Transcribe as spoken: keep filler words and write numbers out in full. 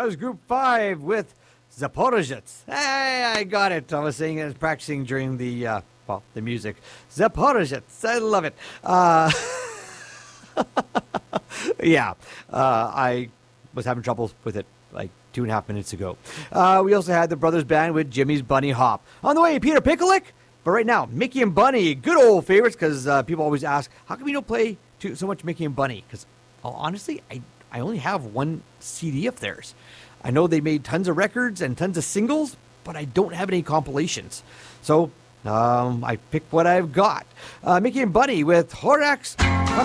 That was Group Five with Zaporozhets. Hey, I got it. I was saying it, practicing during the uh, well, the music. Zaporozhets. I love it. Uh, yeah, uh, I was having trouble with it like two and a half minutes ago. Uh, we also had the Brothers Band with Jimmy's Bunny Hop. On the way, Peter Picklick. But right now, Mickey and Bunny, good old favorites, because uh, people always ask, how come you don't play too, so much Mickey and Bunny? Because honestly, I, I only have one C D of theirs. I know they made tons of records and tons of singles, but I don't have any compilations. So um, I picked what I've got. Uh, Mickey and Bunny with Horax